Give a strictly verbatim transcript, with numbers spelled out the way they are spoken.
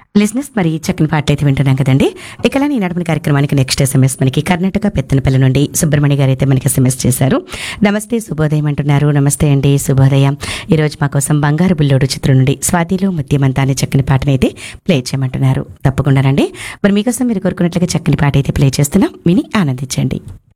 లిజినెస్ మరి చక్కని పాట అయితే వింటున్నాం కదండి. ఇకలా ఈ నడుపుని కార్యక్రమానికి నెక్స్ట్ ఎస్ఎంఎస్ మనకి కర్ణాటక పెత్తనపల్లి నుండి సుబ్రహ్మణ్య గారు అయితే మనకి ఎస్ఎంఎస్ చేశారు. నమస్తే శుభోదయం అంటున్నారు. నమస్తే అండి, శుభోదయం. ఈరోజు మా కోసం బంగారు బుల్లోడు చిత్రం నుండి స్వాతిలో ముత్యమంతా అనే చక్కని పాటను అయితే ప్లే చేయమంటున్నారు. తప్పకుండా రండి. మరి మీకోసం మీరు కోరుకున్నట్లుగా చక్కని పాట అయితే ప్లే చేస్తున్నాం, విని ఆనందించండి.